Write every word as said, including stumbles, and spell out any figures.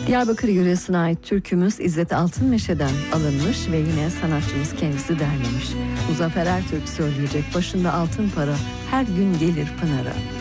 Diyarbakır yöresine ait türkümüz İzzet Altınmeşe'den alınmış ve yine sanatçımız kendisi derlemiş. Muzaffer Ertürk söyleyecek, başında altın para her gün gelir Pınar'a.